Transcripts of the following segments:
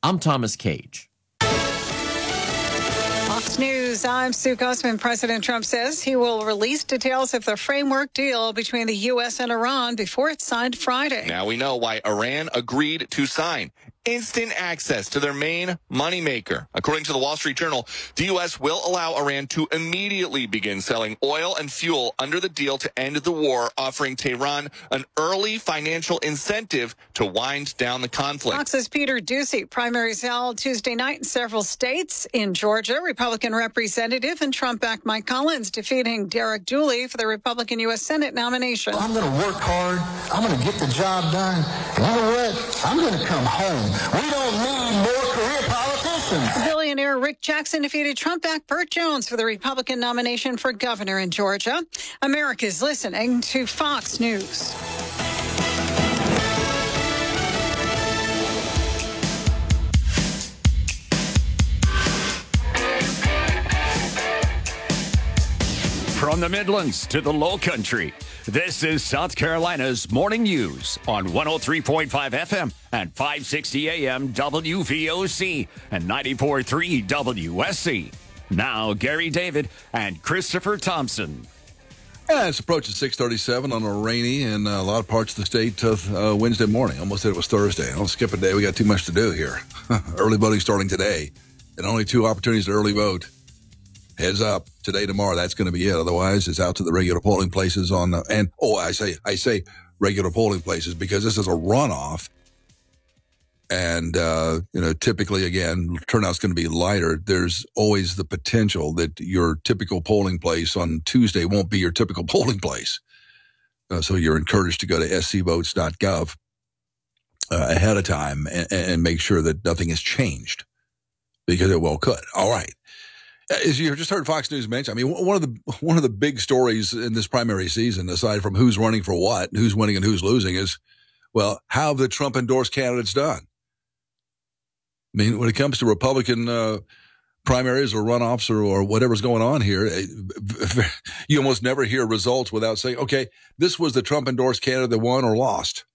I'm Thomas Cage. Fox News, I'm Sue Gosman. President Trump says he will release details of the framework deal between the U.S. and Iran before it's signed Friday. Now we know why Iran agreed to sign instant access to their main moneymaker. According to the Wall Street Journal, the U.S. will allow Iran to immediately begin selling oil and fuel under the deal to end the war, offering Tehran an early financial incentive to wind down the conflict. Fox's Peter Doocy. Primaries held Tuesday night in several states. In Georgia, Republican Representative and Trump-backed Mike Collins defeating Derek Dooley for the Republican U.S. Senate nomination. I'm going to work hard. I'm going to get the job done. And you know what? I'm going to come home. We don't need more career politicians. Billionaire Rick Jackson defeated Trump-backed Burt Jones for the Republican nomination for governor in Georgia. America's listening to Fox News. From the Midlands to the Low Country, this is South Carolina's Morning News on 103.5 FM and 560 AM WVOC and 94.3 WSC. Now, Gary David and Christopher Thompson. Yeah, it's approaching 6:37 on a rainy in a lot of parts of the state Wednesday morning. Almost said it was Thursday. Don't skip a day. We got too much to do here. Early voting starting today, and only 2 opportunities to early vote. Heads up, today, tomorrow, that's going to be it. Otherwise, it's out to the regular polling places I say regular polling places because this is a runoff. And, typically, again, turnout's going to be lighter. There's always the potential that your typical polling place on Tuesday won't be your typical polling place. So you're encouraged to go to scvotes.gov ahead of time and make sure that nothing has changed because it well could. All right. As you just heard Fox News mention, I mean, one of the big stories in this primary season, aside from who's running for what, who's winning and who's losing, is, well, how have the Trump-endorsed candidates done? I mean, when it comes to Republican primaries or runoffs or whatever's going on here, you almost never hear results without saying, okay, this was the Trump-endorsed candidate that won or lost.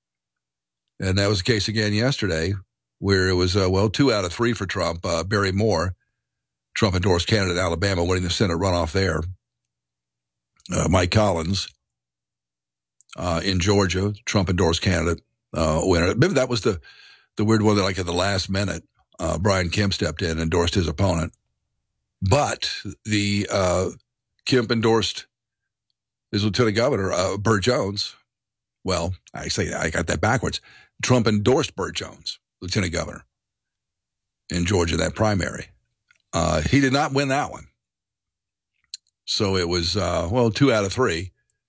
And that was the case again yesterday, where it was, 2 out of 3 for Trump, Barry Moore, Trump-endorsed candidate in Alabama, winning the Senate runoff there. Mike Collins in Georgia, Trump-endorsed candidate winner. Maybe that was the weird one that, like, at the last minute, Brian Kemp stepped in and endorsed his opponent. But the Kemp endorsed his lieutenant governor, Burt Jones. Well, I got that backwards. Trump endorsed Burt Jones, lieutenant governor, in Georgia, that primary. He did not win that one. So it was, 2 out of 3.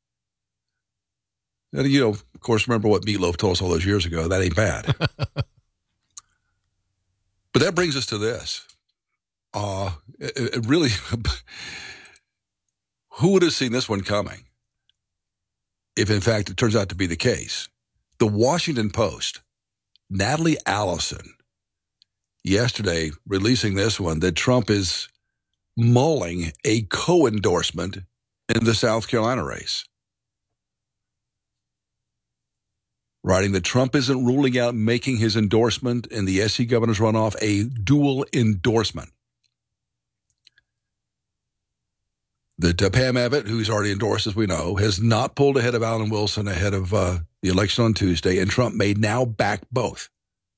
And, of course, remember what Meatloaf told us all those years ago. That ain't bad. But that brings us to this. It really, who would have seen this one coming if, in fact, it turns out to be the case? The Washington Post, Natalie Allison, yesterday releasing this one, that Trump is mulling a co-endorsement in the South Carolina race. Writing that Trump isn't ruling out making his endorsement in the SC governor's runoff a dual endorsement. That Pam Abbott, who's already endorsed, as we know, has not pulled ahead of Alan Wilson ahead of the election on Tuesday, and Trump may now back both.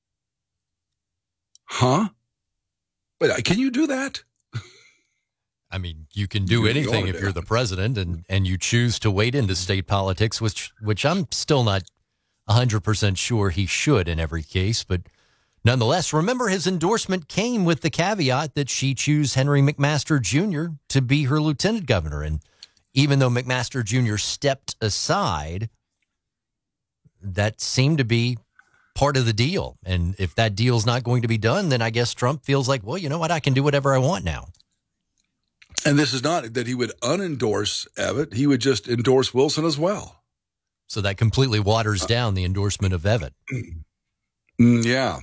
Huh? But can you do that? I mean, you can do anything if you're the president and you choose to wade into state politics, which I'm still not 100% sure he should in every case. But nonetheless, remember his endorsement came with the caveat that she choose Henry McMaster Jr. to be her lieutenant governor. And even though McMaster Jr. stepped aside, that seemed to be part of the deal. And if that deal's not going to be done, then I guess Trump feels like, well, you know what? I can do whatever I want now. And this is not that he would unendorse Abbott. He would just endorse Wilson as well. So that completely waters down the endorsement of Abbott. Yeah.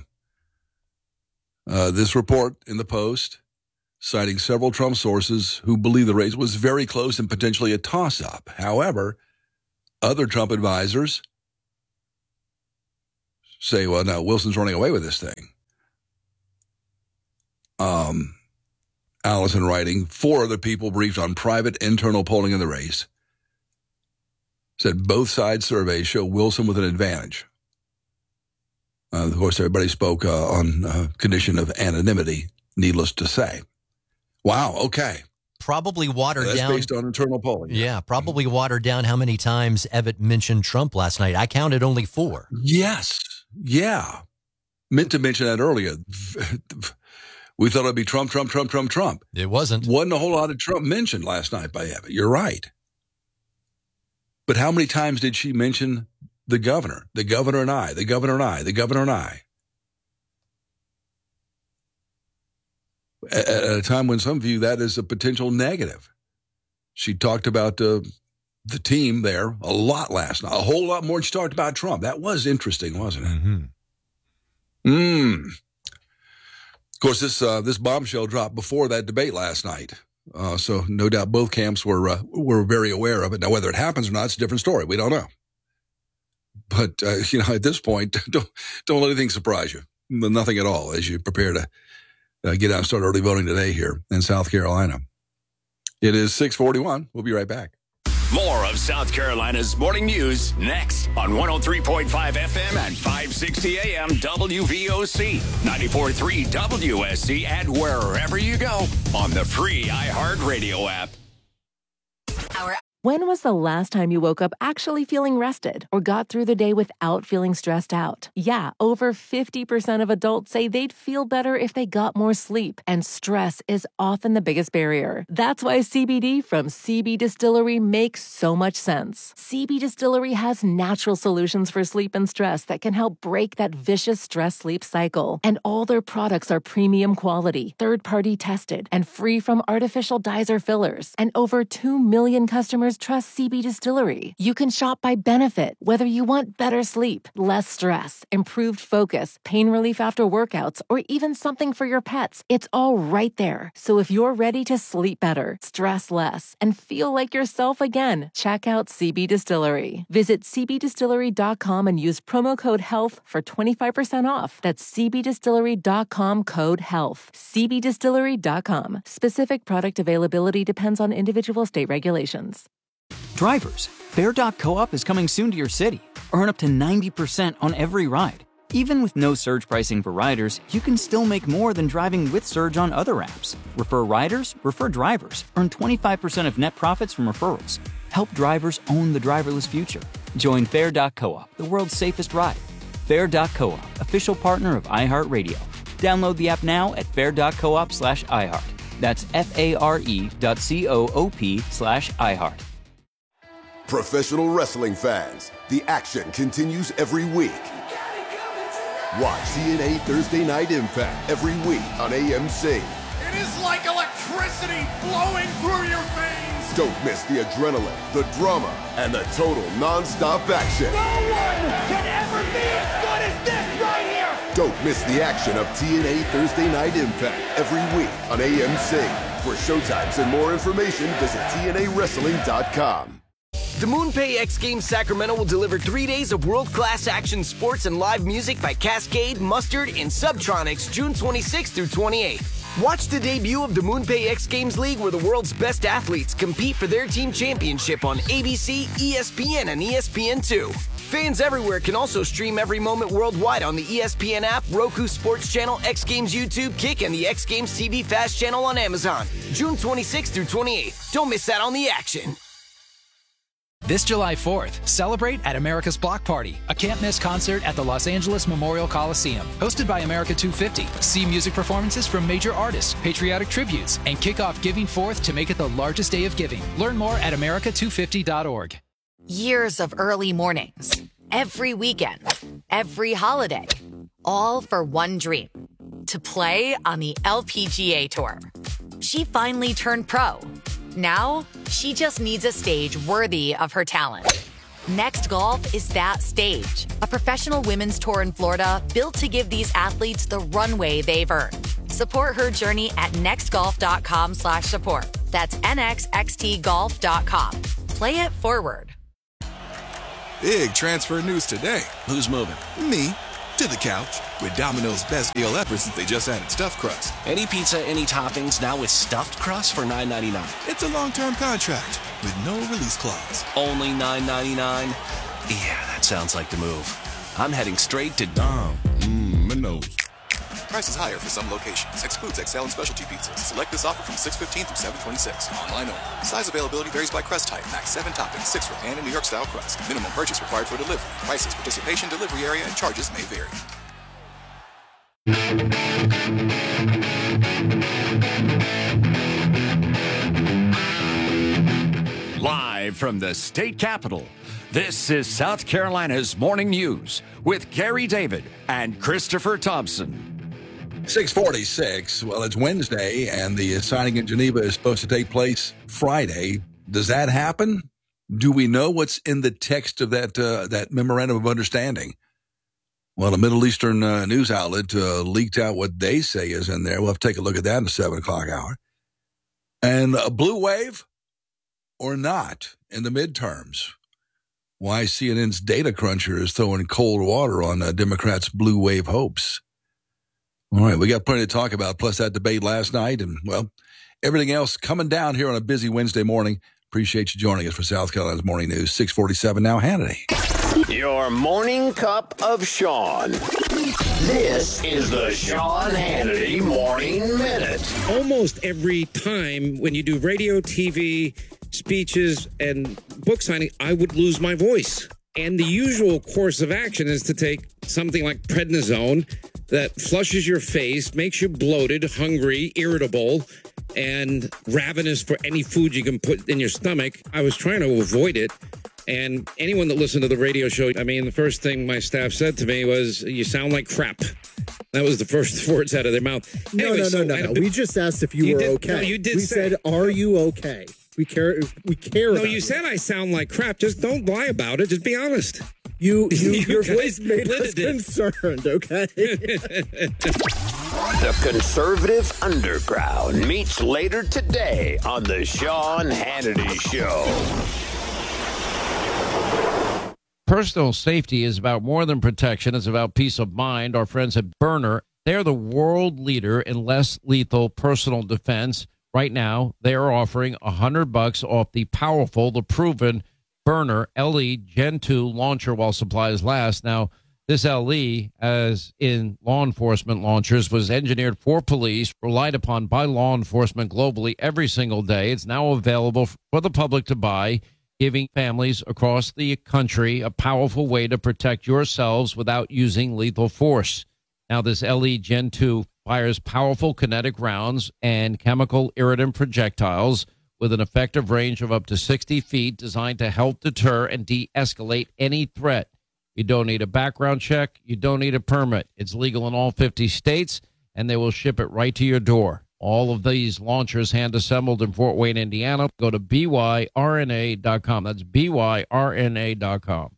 This report in the Post, citing several Trump sources who believe the race was very close and potentially a toss-up. However, other Trump advisors say, well, no, Wilson's running away with this thing. Allison writing, 4 other people briefed on private internal polling in the race said both sides' surveys show Wilson with an advantage. Of course, everybody spoke on condition of anonymity, needless to say. Wow, okay. Probably watered That's down. based on internal polling. Yeah, probably watered down how many times Evatt mentioned Trump last night. I counted only 4. Yes. Yeah. Meant to mention that earlier. We thought it'd be Trump. It wasn't. Wasn't a whole lot of Trump mentioned last night by Evatt. You're right. But how many times did she mention the governor? The governor and I, the governor and I, the governor and I. At a time when some view that as a potential negative. She talked about the team there a lot last night, a whole lot more than she talked about Trump. That was interesting, wasn't it? Mm-hmm. Of course, this bombshell dropped before that debate last night. So no doubt both camps were very aware of it. Now, whether it happens or not, it's a different story. We don't know. But, at this point, don't let anything surprise you. Nothing at all as you prepare to get out and start early voting today here in South Carolina. It is 6:41. We'll be right back. More of South Carolina's morning news next on 103.5 FM and 560 AM WVOC, 94.3 WSC, and wherever you go on the free iHeartRadio app. When was the last time you woke up actually feeling rested or got through the day without feeling stressed out? Yeah, over 50% of adults say they'd feel better if they got more sleep, and stress is often the biggest barrier. That's why CBD from CB Distillery makes so much sense. CB Distillery has natural solutions for sleep and stress that can help break that vicious stress-sleep cycle. And all their products are premium quality, third-party tested, and free from artificial dyes or fillers. And over 2 million customers trust CB Distillery. You can shop by benefit, whether you want better sleep, less stress, improved focus, pain relief after workouts, or even something for your pets. It's all right there. So if you're ready to sleep better, stress less, and feel like yourself again, check out CB Distillery. Visit cbdistillery.com and use promo code HEALTH for 25% off. That's cbdistillery.com code HEALTH. cbdistillery.com. Specific product availability depends on individual state regulations. Drivers, Fair.coop is coming soon to your city. Earn up to 90% on every ride. Even with no surge pricing for riders, you can still make more than driving with surge on other apps. Refer riders, refer drivers. Earn 25% of net profits from referrals. Help drivers own the driverless future. Join Fair.coop, the world's safest ride. Fair.coop, official partner of iHeartRadio. Download the app now at fair.coop/iHeart. That's FARE.coop/iHeart. Professional wrestling fans, the action continues every week. Watch TNA Thursday Night Impact every week on AMC. It is like electricity flowing through your veins. Don't miss the adrenaline, the drama, and the total non-stop action. No one can ever be as good as this right here. Don't miss the action of TNA Thursday Night Impact every week on AMC. For showtimes and more information, visit TNAWrestling.com. The MoonPay X Games Sacramento will deliver 3 days of world-class action sports and live music by Cascade, Mustard, and Subtronics June 26th through 28th. Watch the debut of the MoonPay X Games League, where the world's best athletes compete for their team championship on ABC, ESPN, and ESPN2. Fans everywhere can also stream every moment worldwide on the ESPN app, Roku Sports Channel, X Games YouTube, Kick, and the X Games TV Fast Channel on Amazon. June 26th through 28th. Don't miss out on the action. This July 4th, celebrate at America's Block Party, a can't-miss concert at the Los Angeles Memorial Coliseum. Hosted by America 250, see music performances from major artists, patriotic tributes, and kick off Giving Forth to make it the largest day of giving. Learn more at america250.org. Years of early mornings, every weekend, every holiday, all for one dream, to play on the LPGA Tour. She finally turned pro. Now, she just needs a stage worthy of her talent. Next Golf is that stage, a professional women's tour in Florida built to give these athletes the runway they've earned. Support her journey at nextgolf.com/support. That's nxxtgolf.com. Play it forward. Big transfer news today. Who's moving? Me. to the couch with Domino's best deal ever since they just added stuffed crust. Any pizza, any toppings, now with stuffed crust for $9.99. It's a long-term contract with no release clause. Only $9.99? Yeah, that sounds like the move. I'm heading straight to Domino's. Prices higher for some locations. Excludes XL and specialty pizzas. Select this offer from 6/15 through 7/26. Online only. Size availability varies by crust type. Max 7 toppings, 6 for pan and New York style crust. Minimum purchase required for delivery. Prices, participation, delivery area, and charges may vary. Live from the state capitol, this is South Carolina's Morning News with Gary David and Christopher Thompson. 6:46. Well, it's Wednesday, and the signing in Geneva is supposed to take place Friday. Does that happen? Do we know what's in the text of that memorandum of understanding? Well, a Middle Eastern news outlet leaked out what they say is in there. We'll have to take a look at that in the 7 o'clock hour. And a blue wave or not in the midterms? Why CNN's data cruncher is throwing cold water on Democrats' blue wave hopes. All right, we got plenty to talk about, plus that debate last night and, well, everything else coming down here on a busy Wednesday morning. Appreciate you joining us for South Carolina's Morning News. 6:47 now, Hannity. Your morning cup of Sean. This is the Sean Hannity Morning Minute. Almost every time when you do radio, TV, speeches, and book signing, I would lose my voice. And the usual course of action is to take something like prednisone that flushes your face, makes you bloated, hungry, irritable, and ravenous for any food you can put in your stomach. I was trying to avoid it. And anyone that listened to the radio show, I mean, the first thing my staff said to me was, "You sound like crap." That was the first words out of their mouth. Anyway, No. We just asked if you were okay. No, you did. We said, "Are you okay?" We care. No, about you said I sound like crap. Just don't lie about it. Just be honest. Your voice made us concerned. Okay. The conservative underground meets later today on the Sean Hannity Show. Personal safety is about more than protection. It's about peace of mind. Our friends at Byrna, they're the world leader in less lethal personal defense. Right now, they are offering $100 off the powerful, the proven Byrna LE Gen 2 launcher while supplies last. Now, this LE, as in law enforcement launchers, was engineered for police, relied upon by law enforcement globally every single day. It's now available for the public to buy, giving families across the country a powerful way to protect yourselves without using lethal force. Now, this LE Gen 2 fires powerful kinetic rounds and chemical irritant projectiles with an effective range of up to 60 feet, designed to help deter and de-escalate any threat. You don't need a background check. You don't need a permit. It's legal in all 50 states, and they will ship it right to your door. All of these launchers hand-assembled in Fort Wayne, Indiana. Go to byrna.com. That's byrna.com.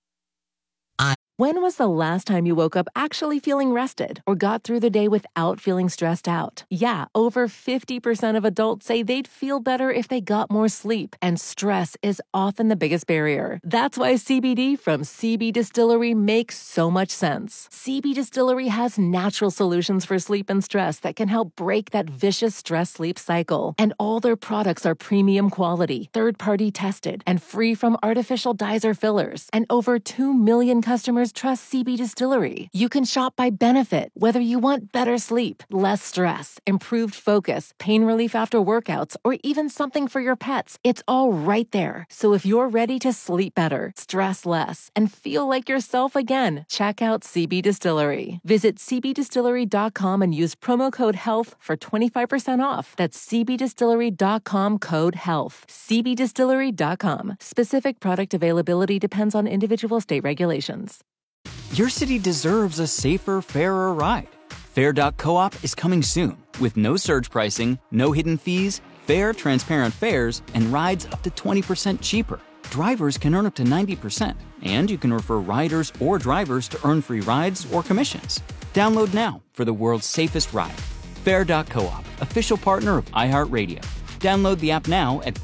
When was the last time you woke up actually feeling rested or got through the day without feeling stressed out? Yeah, over 50% of adults say they'd feel better if they got more sleep, and stress is often the biggest barrier. That's why CBD from CB Distillery makes so much sense. CB Distillery has natural solutions for sleep and stress that can help break that vicious stress-sleep cycle. And all their products are premium quality, third-party tested, and free from artificial dyes or fillers. And over 2 million customers trust CB Distillery. You can shop by benefit, whether you want better sleep, less stress, improved focus, pain relief after workouts, or even something for your pets. It's all right there. So if you're ready to sleep better, stress less, and feel like yourself again, check out CB Distillery. Visit cbdistillery.com and use promo code HEALTH for 25% off. That's cbdistillery.com, code HEALTH. cbdistillery.com. Specific product availability depends on individual state regulations. Your city deserves a safer, fairer ride. Fair.coop is coming soon with no surge pricing, no hidden fees, fair, transparent fares, and rides up to 20% cheaper. Drivers can earn up to 90%, and you can refer riders or drivers to earn free rides or commissions. Download now for the world's safest ride. Fair.coop, official partner of iHeartRadio. Download the app now at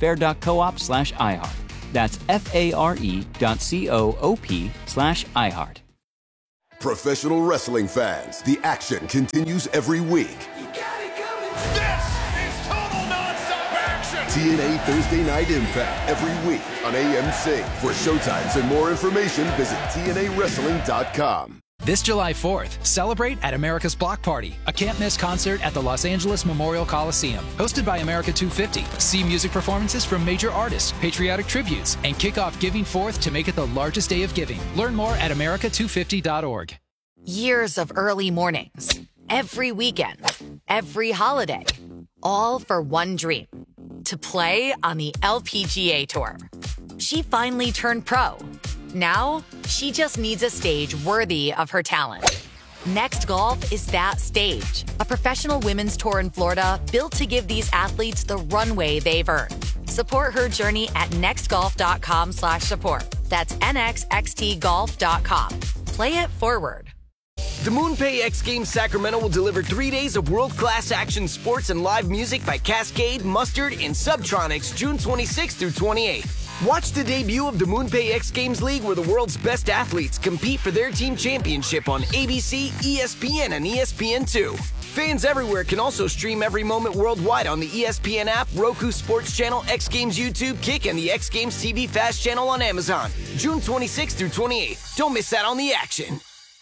fair.coop/iHeart. That's FARE.coop/iHeart. Professional wrestling fans, the action continues every week. This is total nonstop action. TNA Thursday Night Impact every week on AMC. For showtimes and more information, visit TNAWrestling.com. This July 4th, celebrate at America's Block Party, a can't-miss concert at the Los Angeles Memorial Coliseum. Hosted by America 250. See music performances from major artists, patriotic tributes, and kick off Giving 4th to make it the largest day of giving. Learn more at america250.org. Years of early mornings, every weekend, every holiday, all for one dream, to play on the LPGA Tour. She finally turned pro. Now, she just needs a stage worthy of her talent. Next Golf is that stage, a professional women's tour in Florida built to give these athletes the runway they've earned. Support her journey at nextgolf.com/support. That's nxxtgolf.com. Play it forward. The MoonPay X Games Sacramento will deliver 3 days of world-class action sports and live music by Cascade, Mustard, and Subtronics June 26th through 28th. Watch the debut of the MoonPay X Games League, where the world's best athletes compete for their team championship on ABC, ESPN, and ESPN2. Fans everywhere can also stream every moment worldwide on the ESPN app, Roku Sports Channel, X Games YouTube, Kick, and the X Games TV Fast channel on Amazon. June 26th through 28th. Don't miss out on the action.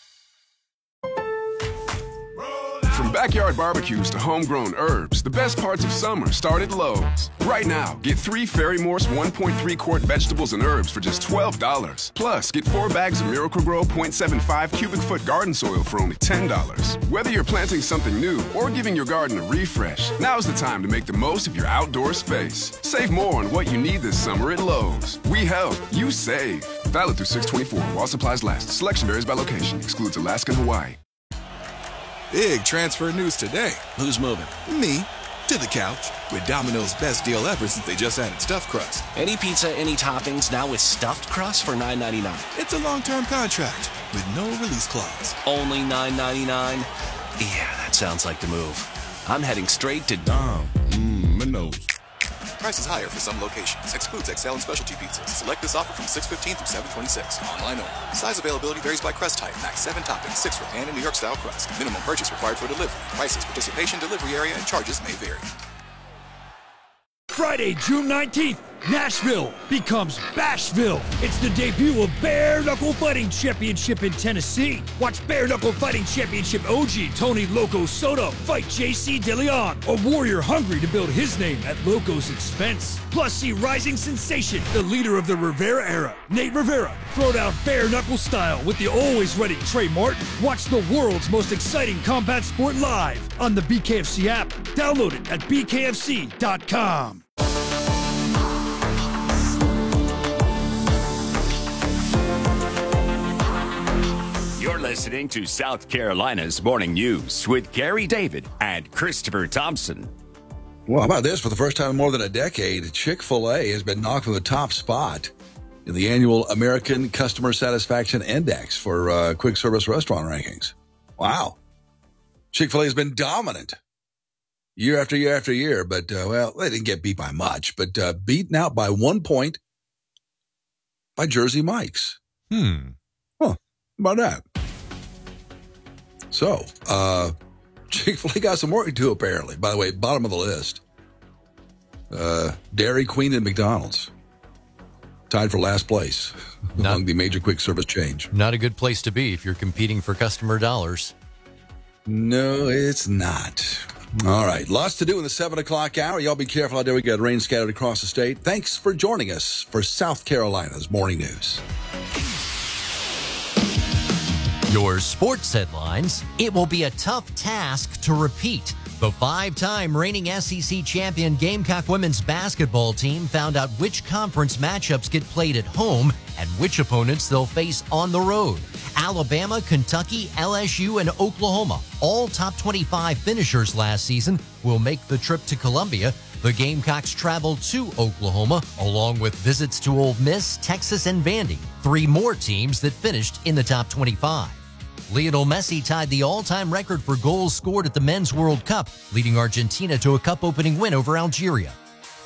From backyard barbecues to homegrown herbs, the best parts of summer start at Lowe's. Right now, get 3 Ferry Morse 1.3 quart vegetables and herbs for just $12. Plus, get 4 bags of Miracle-Gro 0.75 cubic foot garden soil for only $10. Whether you're planting something new or giving your garden a refresh, now's the time to make the most of your outdoor space. Save more on what you need this summer at Lowe's. We help, you save. Valid through 6/24 while supplies last. Selection varies by location. Excludes Alaska and Hawaii. Big transfer news today. Who's moving? Me. To the couch. With Domino's best deal ever since they just added stuffed crust. Any pizza, any toppings, now with stuffed crust for $9.99. It's a long-term contract with no release clause. Only $9.99? Yeah, that sounds like the move. I'm heading straight to Domino's. Price is higher for some locations. Excludes XL and specialty pizzas. Select this offer from 6/15 through 7/26. Online only. Size availability varies by crust type. Max 7 toppings, 6 for pan and New York style crust. Minimum purchase required for delivery. Prices, participation, delivery area, and charges may vary. Friday, June 19th, Nashville becomes Bashville. It's the debut of Bare Knuckle Fighting Championship in Tennessee. Watch Bare Knuckle Fighting Championship OG Tony Loco Soto fight JC De Leon, a warrior hungry to build his name at Loco's expense. Plus, see rising sensation, the leader of the Rivera era, Nate Rivera, throw down bare knuckle style with the always ready Trey Martin. Watch the world's most exciting combat sport live on the BKFC app. Download it at bkfc.com. You're listening to South Carolina's Morning News with Gary David and Christopher Thompson. Well, how about this? For the first time in more than a decade, Chick-fil-A has been knocked from the top spot in the annual American Customer Satisfaction Index for quick service restaurant rankings. Wow. Chick-fil-A has been dominant year after year after year, but, well, they didn't get beat by much, but beaten out by 1 point by Jersey Mike's. Huh. About that. So, Chick-fil-A got some work to do, apparently. By the way, bottom of the list. Dairy Queen and McDonald's tied for last place among the major quick service chains. Not a good place to be if you're competing for customer dollars. No, it's not. All right, lots to do in the 7 o'clock hour. Y'all be careful out there. We got rain scattered across the state. Thanks for joining us for South Carolina's Morning News. Your sports headlines. It will be a tough task to repeat. The 5-time reigning SEC champion Gamecock women's basketball team found out which conference matchups get played at home and which opponents they'll face on the road. Alabama, Kentucky, LSU, and Oklahoma, all top 25 finishers last season, will make the trip to Columbia. The Gamecocks travel to Oklahoma, along with visits to Ole Miss, Texas, and Vandy, 3 more teams that finished in the top 25. Lionel Messi tied the all-time record for goals scored at the Men's World Cup, leading Argentina to a cup-opening win over Algeria.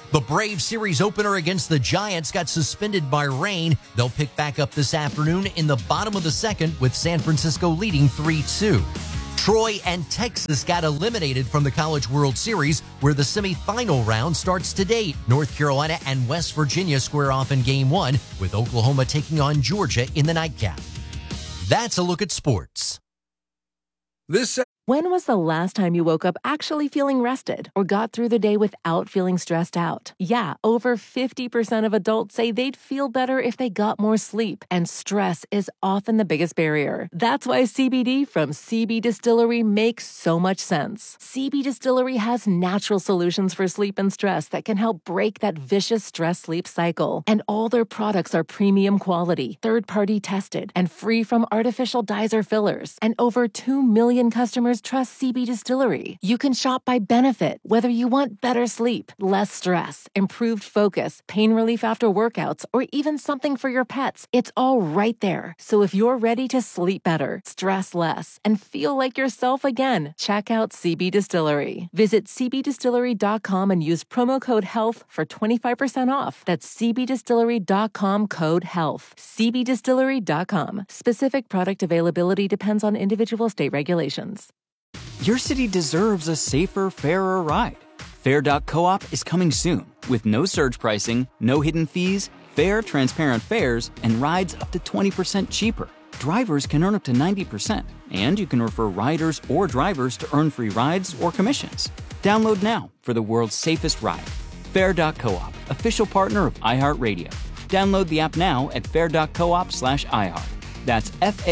The Braves series opener against the Giants got suspended by rain. They'll pick back up this afternoon in the bottom of the second with San Francisco leading 3-2. Troy and Texas got eliminated from the College World Series, where the semifinal round starts today. North Carolina and West Virginia square off in Game 1, with Oklahoma taking on Georgia in the nightcap. That's a look at sports. When was the last time you woke up actually feeling rested or got through the day without feeling stressed out? Yeah, over 50% of adults say they'd feel better if they got more sleep, and stress is often the biggest barrier. That's why CBD from CB Distillery makes so much sense. CB Distillery has natural solutions for sleep and stress that can help break that vicious stress-sleep cycle. And all their products are premium quality, third-party tested, and free from artificial dyes or fillers. And over 2 million customers trust CB Distillery. You can shop by benefit, whether you want better sleep, less stress, improved focus, pain relief after workouts, or even something for your pets. It's all right there. So if you're ready to sleep better, stress less, and feel like yourself again, check out CB Distillery. Visit cbdistillery.com and use promo code HEALTH for 25% off. That's cbdistillery.com, code HEALTH. cbdistillery.com. Specific product availability depends on individual state regulations. Your city deserves a safer, fairer ride. Fair.coop is coming soon with no surge pricing, no hidden fees, fair, transparent fares, and rides up to 20% cheaper. Drivers can earn up to 90%, and you can refer riders or drivers to earn free rides or commissions. Download now for the world's safest ride. Fair.coop, official partner of iHeartRadio. Download the app now at fair.coop/iHeart. That's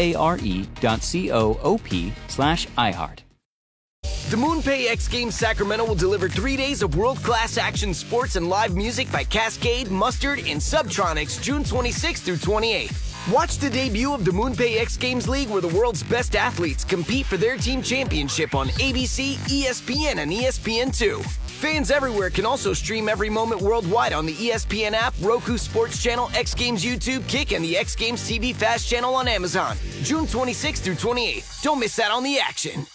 FARE.coop/iHeart. The MoonPay X Games Sacramento will deliver 3 days of world-class action sports and live music by Cascade, Mustard, and Subtronics June 26th through 28th. Watch the debut of the MoonPay X Games League, where the world's best athletes compete for their team championship on ABC, ESPN, and ESPN2. Fans everywhere can also stream every moment worldwide on the ESPN app, Roku Sports Channel, X Games YouTube, Kick, and the X Games TV Fast channel on Amazon. June 26th through 28th. Don't miss out on the action.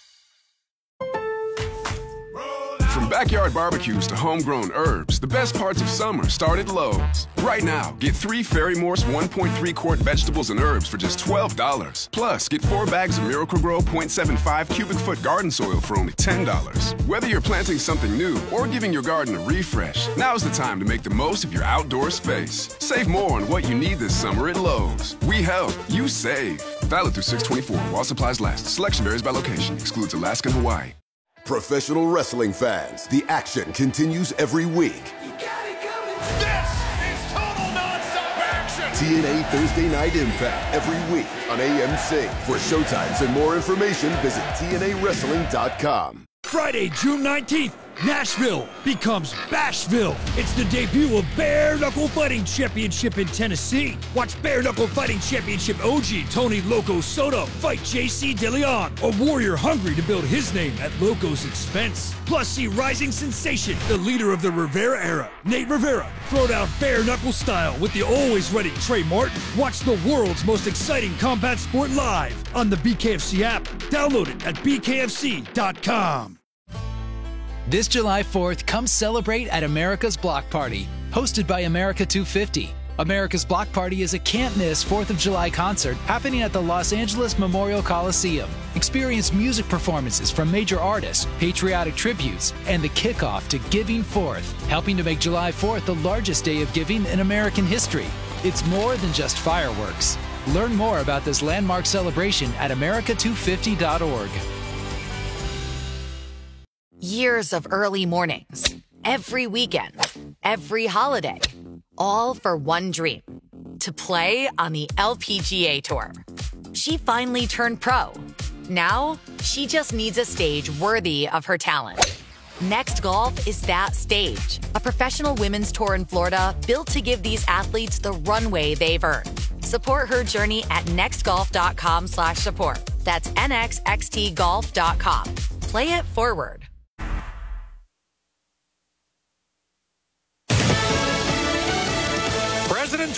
From backyard barbecues to homegrown herbs, the best parts of summer start at Lowe's. Right now, get 3 Ferry Morse 1.3-quart vegetables and herbs for just $12. Plus, get 4 bags of Miracle-Gro 0.75 cubic foot garden soil for only $10. Whether you're planting something new or giving your garden a refresh, now's the time to make the most of your outdoor space. Save more on what you need this summer at Lowe's. We help, you save. Valid through 6/24 while supplies last. Selection varies by location. Excludes Alaska and Hawaii. Professional wrestling fans, the action continues every week. This is total non-stop action! TNA Thursday Night Impact every week on AMC. For showtimes and more information, visit TNAWrestling.com. Friday, June 19th, Nashville becomes Bashville. It's the debut of Bare Knuckle Fighting Championship in Tennessee. Watch Bare Knuckle Fighting Championship OG Tony Loco Soto fight JC DeLeon, a warrior hungry to build his name at Loco's expense. Plus, see rising sensation, the leader of the Rivera era, Nate Rivera, throw down bare knuckle style with the always ready Trey Martin. Watch the world's most exciting combat sport live on the BKFC app. Download it at bkfc.com. This July 4th, come celebrate at America's Block Party, hosted by America 250. America's Block Party is a can't-miss 4th of July concert happening at the Los Angeles Memorial Coliseum. Experience music performances from major artists, patriotic tributes, and the kickoff to Giving Forth, helping to make July 4th the largest day of giving in American history. It's more than just fireworks. Learn more about this landmark celebration at america250.org. Years of early mornings, every weekend, every holiday, all for one dream, to play on the LPGA Tour. She finally turned pro. Now, she just needs a stage worthy of her talent. Next Golf is that stage, a professional women's tour in Florida built to give these athletes the runway they've earned. Support her journey at nextgolf.com/support. That's nxxtgolf.com. Play it forward. President Trump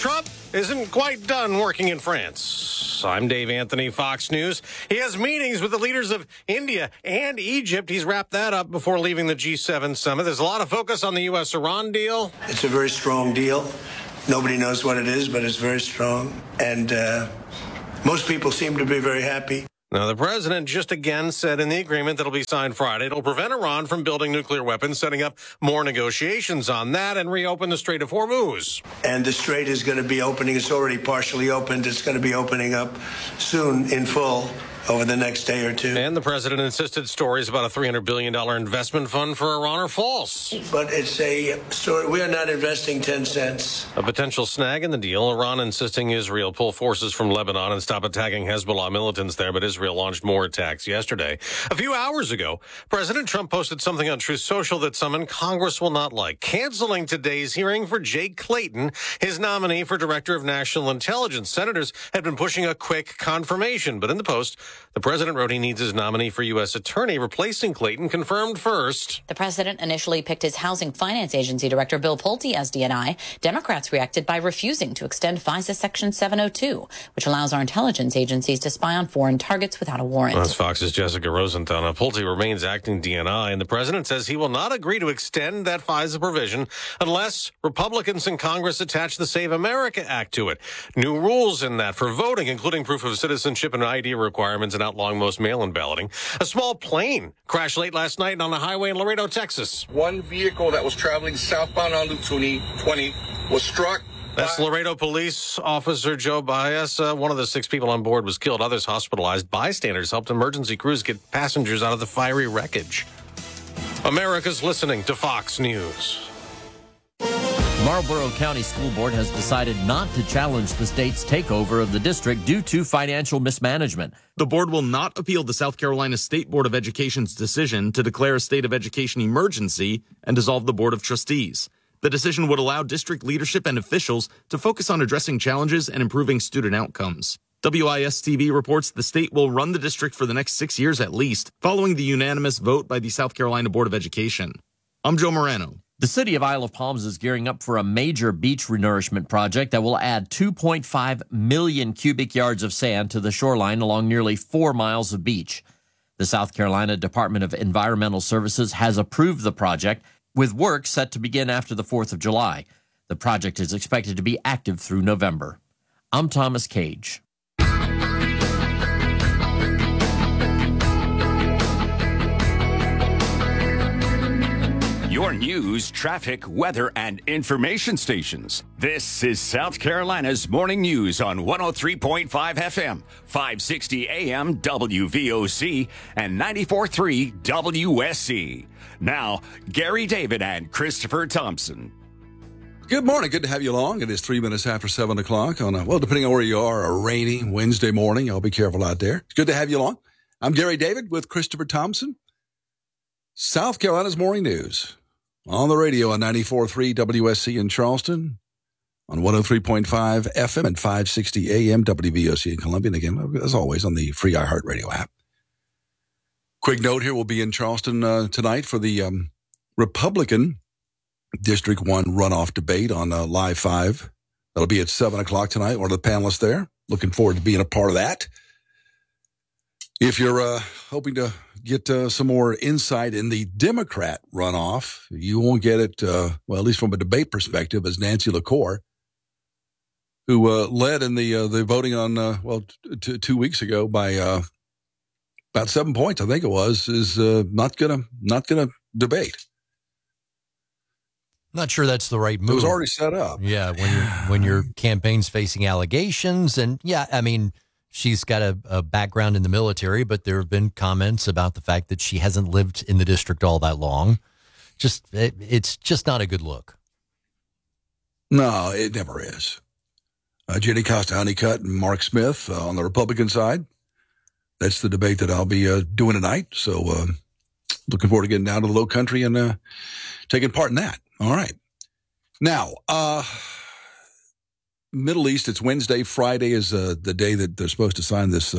isn't quite done working in France. I'm Dave Anthony, Fox News. He has meetings with the leaders of India and Egypt. He's wrapped that up before leaving the G7 summit. There's a lot of focus on the U.S.-Iran deal. It's a very strong deal. Nobody knows what it is, but it's very strong. And most people seem to be very happy. Now, the president just again said in the agreement that'll be signed Friday, it'll prevent Iran from building nuclear weapons, setting up more negotiations on that and reopen the Strait of Hormuz. And the strait is going to be opening. It's already partially opened. It's going to be opening up soon in full over the next day or two. And the president insisted stories about a $300 billion investment fund for Iran are false. But it's a story. We are not investing 10 cents. A potential snag in the deal, Iran insisting Israel pull forces from Lebanon and stop attacking Hezbollah militants there, but Israel launched more attacks yesterday. A few hours ago, President Trump posted something on Truth Social that some in Congress will not like, canceling today's hearing for Jake Clayton, his nominee for Director of National Intelligence. Senators had been pushing a quick confirmation, but in the post, the president wrote he needs his nominee for U.S. Attorney, replacing Clayton, confirmed first. The president initially picked his Housing Finance Agency Director Bill Pulte as DNI. Democrats reacted by refusing to extend FISA Section 702, which allows our intelligence agencies to spy on foreign targets without a warrant. That's Fox's Jessica Rosenthal. Now, Pulte remains acting DNI, and the president says he will not agree to extend that FISA provision unless Republicans in Congress attach the Save America Act to it. New rules in that for voting, including proof of citizenship and ID requirements, and outlawing most mail-in balloting. A small plane crashed late last night on a highway in Laredo, Texas. One vehicle that was traveling southbound on Loop 20 was struck. That's Laredo Police Officer Joe Baez. One of the 6 people on board was killed. Others hospitalized. Bystanders helped emergency crews get passengers out of the fiery wreckage. America's listening to Fox News. Marlboro County School Board has decided not to challenge the state's takeover of the district due to financial mismanagement. The board will not appeal the South Carolina State Board of Education's decision to declare a state of education emergency and dissolve the Board of Trustees. The decision would allow district leadership and officials to focus on addressing challenges and improving student outcomes. WIS-TV reports the state will run the district for the next 6 years at least, following the unanimous vote by the South Carolina Board of Education. I'm Joe Morano. The city of Isle of Palms is gearing up for a major beach renourishment project that will add 2.5 million cubic yards of sand to the shoreline along nearly 4 miles of beach. The South Carolina Department of Environmental Services has approved the project, with work set to begin after the 4th of July. The project is expected to be active through November. I'm Thomas Cage. Your news, traffic, weather, and information stations. This is South Carolina's Morning News on 103.5 FM, 560 AM WVOC, and 94.3 WSC. Now, Gary David and Christopher Thompson. Good morning. Good to have you along. It is 3 minutes after 7 o'clock on depending on where you are, a rainy Wednesday morning. I'll be careful out there. It's good to have you along. I'm Gary David with Christopher Thompson. South Carolina's Morning News. On the radio on 94.3 WSC in Charleston, on 103.5 FM and 560 AM WVOC in Columbia, and again, as always, on the free iHeartRadio app. Quick note here, we'll be in Charleston tonight for the Republican District 1 runoff debate on Live 5. That'll be at 7 o'clock tonight. One of the panelists there. Looking forward to being a part of that. If you're hoping to get some more insight in the Democrat runoff, you won't get it, at least from a debate perspective, as Nancy LaCour, who led in the voting on, 2 weeks ago by about 7 points, I think it was, is not gonna debate. Not sure that's the right move. It was already set up. Yeah, when your campaign's facing allegations, and she's got a background in the military, but there have been comments about the fact that she hasn't lived in the district all that long. It's just not a good look. No, it never is. Jenny Costa-Honeycutt and Mark Smith on the Republican side. That's the debate that I'll be doing tonight. So looking forward to getting down to the Low Country and taking part in that. All right. Now, Middle East, it's Wednesday. Friday is the day that they're supposed to sign this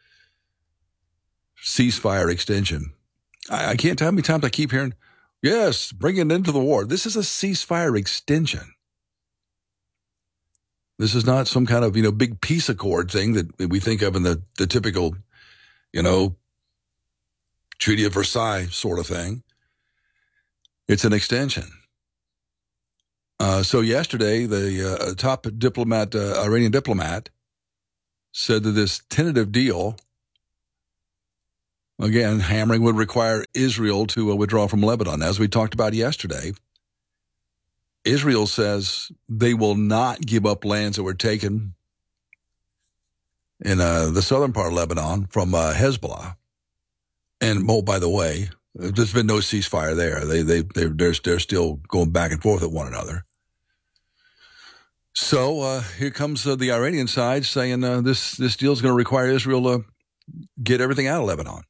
ceasefire extension. I can't tell how many times I keep hearing, yes, bring it into the war. This is a ceasefire extension. This is not some kind of, big peace accord thing that we think of in the typical, Treaty of Versailles sort of thing. It's an extension. So yesterday, the top diplomat, Iranian diplomat, said that this tentative deal, again, hammering, would require Israel to withdraw from Lebanon. As we talked about yesterday, Israel says they will not give up lands that were taken in the southern part of Lebanon from Hezbollah. And, oh, by the way, there's been no ceasefire there. They're still going back and forth at one another. So here comes the Iranian side saying this deal is going to require Israel to get everything out of Lebanon.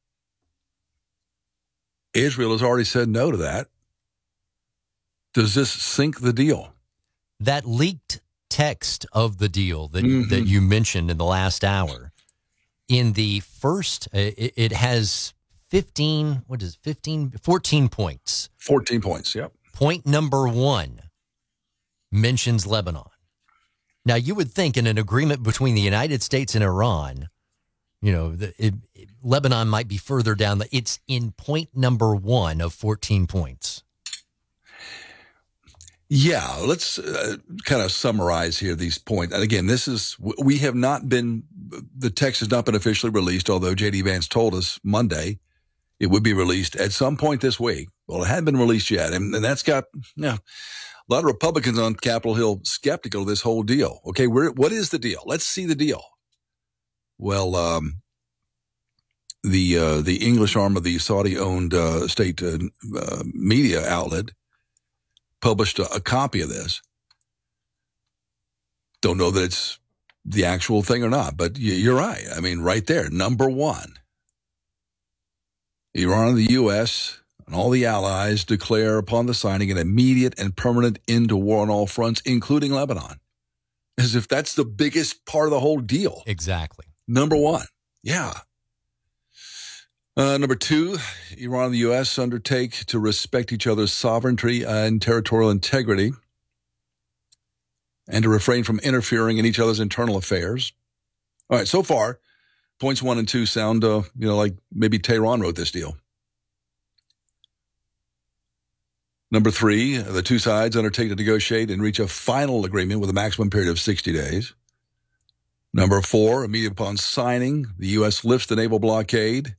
Israel has already said no to that. Does this sink the deal? That leaked text of the deal that you mentioned in the last hour, in the first, it has 14 points. 14 points, yep. Point number 1 mentions Lebanon. Now, you would think in an agreement between the United States and Iran, Lebanon might be further down. It's in point number 1 of 14 points. Yeah, let's kind of summarize here these points. And again, we have not been, the text has not been officially released, although J.D. Vance told us Monday it would be released at some point this week. Well, it hadn't been released yet, and that's got a lot of Republicans on Capitol Hill skeptical of this whole deal. Okay, what is the deal? Let's see the deal. Well, the English arm of the Saudi-owned state media outlet published a copy of this. Don't know that it's the actual thing or not, but you're right. I mean, right there, number 1. Iran, the U.S., and all the allies declare upon the signing an immediate and permanent end to war on all fronts, including Lebanon. As if that's the biggest part of the whole deal. Exactly. Number 1. Yeah. Number 2, Iran and the U.S. undertake to respect each other's sovereignty and territorial integrity and to refrain from interfering in each other's internal affairs. All right, so far, points 1 and 2 sound, like maybe Tehran wrote this deal. Number 3, the two sides undertake to negotiate and reach a final agreement with a maximum period of 60 days. Number 4, immediately upon signing, the U.S. lifts the naval blockade